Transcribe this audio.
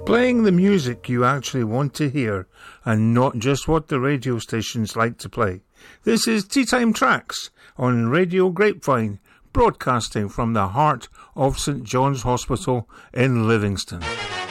Playing the music you actually want to hear and not just what the radio stations like to play. This is Tea Time Tracks on Radio Grapevine, broadcasting from the heart of St John's Hospital in Livingston.